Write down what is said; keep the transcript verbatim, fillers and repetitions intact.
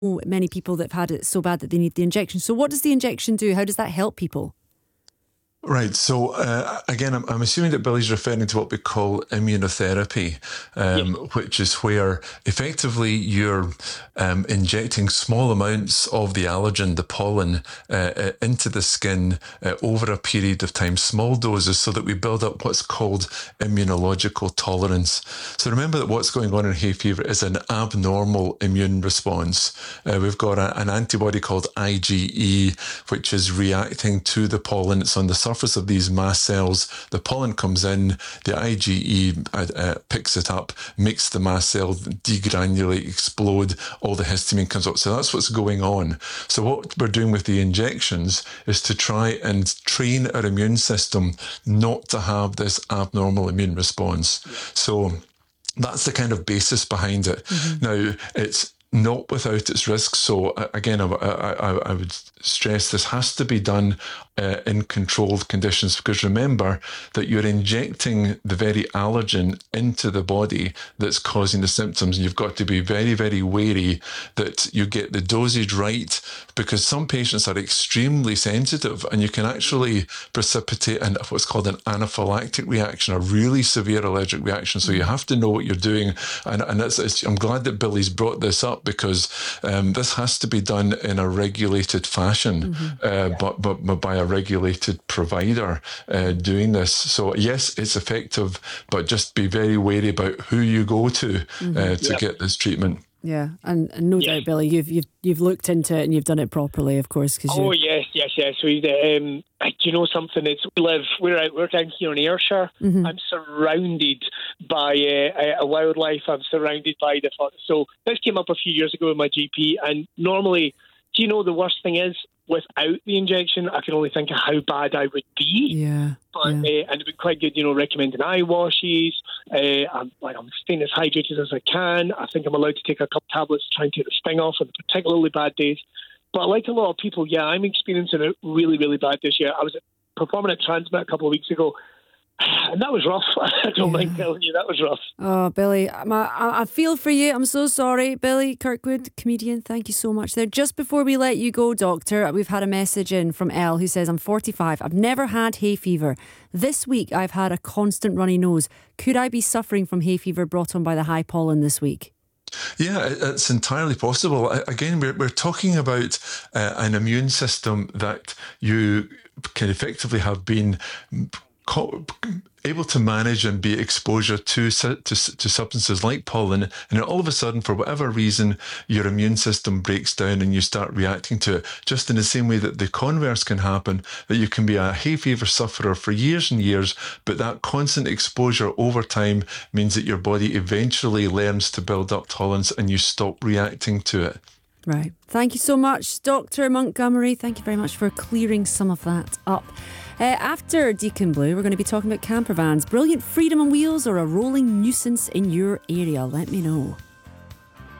many people that have had it so bad that they need the injection. So what does the injection do? How does that help people? Right. So, uh, again, I'm, I'm assuming that Billy's referring to what we call immunotherapy, um, yes. which is where effectively you're um, injecting small amounts of the allergen, the pollen, uh, into the skin uh, over a period of time, small doses, so that we build up what's called immunological tolerance. So remember that what's going on in hay fever is an abnormal immune response. Uh, we've got a, an antibody called I G E, which is reacting to the pollen. It's on the surface surface of these mast cells. The pollen comes in, the I G E uh, uh, picks it up, makes the mast cell degranulate, explode, all the histamine comes up. So that's what's going on. So what we're doing with the injections is to try and train our immune system not to have this abnormal immune response. Yeah. So that's the kind of basis behind it. Mm-hmm. Now, it's not without its risks. So uh, again, I, I, I would stress this has to be done uh, in controlled conditions, because remember that you're injecting the very allergen into the body that's causing the symptoms. And you've got to be very, very wary that you get the dosage right, because some patients are extremely sensitive and you can actually precipitate an, what's called an anaphylactic reaction, a really severe allergic reaction. So you have to know what you're doing. And, and it's, it's, I'm glad that Billy's brought this up, because um, this has to be done in a regulated fashion, mm-hmm. uh, yeah. but, but, but by a regulated provider uh, doing this. So yes, it's effective, but just be very wary about who you go to mm-hmm. uh, to yep. get this treatment. Yeah, and, and no yeah. doubt, Billy, you've you've you've looked into it and you've done it properly, of course. Cause oh you... yes, yes, yes. We, um, do you know something? It's we live. We're out. We're down here in Ayrshire. Mm-hmm. I'm surrounded by uh, a wildlife. I'm surrounded by the. So this came up a few years ago with my G P, and normally, do you know the worst thing is? Without the injection, I can only think of how bad I would be. Yeah, but yeah. Uh, and it'd be quite good, you know, recommending eye washes. Uh, I'm like I'm staying as hydrated as I can. I think I'm allowed to take a couple tablets to try and take the sting off on the particularly bad days. But like a lot of people, yeah, I'm experiencing it really, really bad this year. I was performing at Transmit a couple of weeks ago, and that was rough. I don't yeah. mind telling you, that was rough. Oh, Billy, I'm, I, I feel for you. I'm so sorry. Billy Kirkwood, comedian, thank you so much there. Just before we let you go, Doctor, we've had a message in from Elle who says, I'm forty-five. I've never had hay fever. This week, I've had a constant runny nose. Could I be suffering from hay fever brought on by the high pollen this week? Yeah, it's entirely possible. Again, we're, we're talking about uh, an immune system that you can effectively have been able to manage and be exposure to, to to substances like pollen, and then all of a sudden, for whatever reason, your immune system breaks down and you start reacting to it. Just in the same way that the converse can happen, that you can be a hay fever sufferer for years and years, but that constant exposure over time means that your body eventually learns to build up tolerance and you stop reacting to it. Right. Thank you so much, Doctor Montgomery. Thank you very much for clearing some of that up. Uh, after Deacon Blue, we're going to be talking about camper vans. Brilliant freedom on wheels or a rolling nuisance in your area? Let me know.